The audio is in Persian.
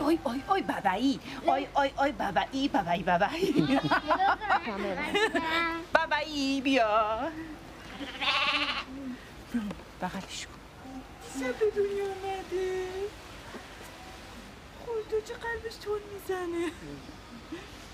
آی آی آی بابایی آی آی آی بابایی بابایی بابایی بابایی بیا بغلش کن دیشب به دنیا اومده خدا چه قلبش تون میزنه